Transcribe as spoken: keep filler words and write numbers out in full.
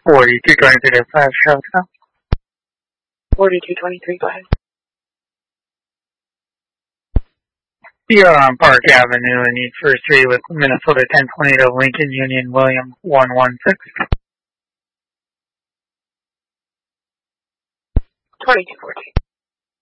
forty-two twenty-three to five Charlotte. forty-two twenty-three, go ahead. You're on Park Avenue in East First Street with Minnesota ten twenty to Lincoln Union William one one six. twenty-two fourteen.